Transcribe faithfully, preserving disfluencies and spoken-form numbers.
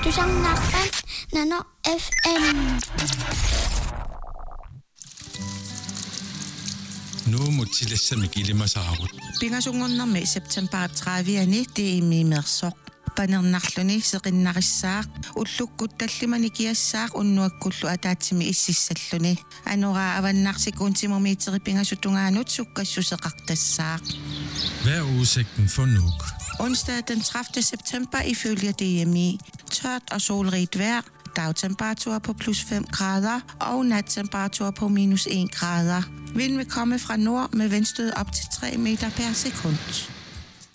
Tusangnaqqan Nano F M. Nu mutilassami kilimasaarut. Pingasungornermi september tredive tiimimersoq panernerluni seqinnarissaaq ullukkuttallimani kiassaaq unnuakkullu ataatsimi ississalluni anuraa avannarsikuntimumi pingasutungaanuut sukkassuseqartassaaq. Hvad er udsigten for Nuuk? Onsdag den tredivte september ifølge D M I. Tørt og solrigt vejr. Dagtemperatur på plus fem grader og nattemperatur på minus en grader. Vind vil komme fra nord med vindstød op til tre meter per sekund.